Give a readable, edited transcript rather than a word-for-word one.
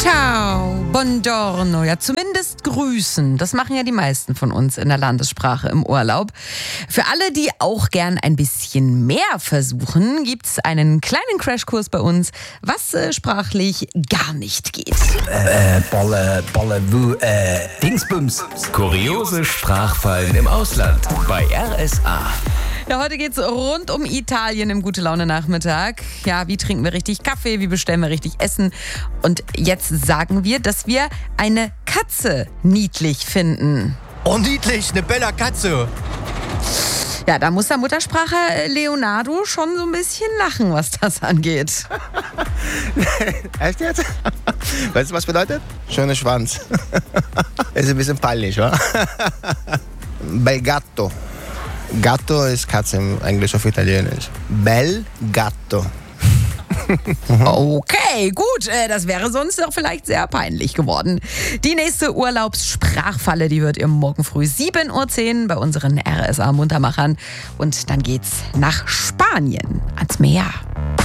Ciao, buongiorno, ja zumindest grüßen. Das machen ja die meisten von uns in der Landessprache im Urlaub. Für alle, die auch gern ein bisschen mehr versuchen, gibt's einen kleinen Crashkurs bei uns, was sprachlich gar nicht geht. Dingsbums. Kuriose Sprachfallen im Ausland bei RSA. Ja, heute geht's rund um Italien im Gute-Laune-Nachmittag. Ja, wie trinken wir richtig Kaffee, wie bestellen wir richtig Essen? Und jetzt sagen wir, dass wir eine Katze niedlich finden. Oh, niedlich, eine bella Katze. Ja, da muss der Muttersprachler Leonardo schon so ein bisschen lachen, was das angeht. Echt jetzt? Weißt du, was bedeutet? Schöner Schwanz. Ist ein bisschen peinlich, wa? Bel gatto. Gatto ist Katze im Englisch auf Italienisch. Bel gatto. Okay, gut. Das wäre sonst doch vielleicht sehr peinlich geworden. Die nächste Urlaubssprachfalle, die hört ihr morgen früh 7:10 Uhr bei unseren RSA Muntermachern. Und dann geht's nach Spanien ans Meer.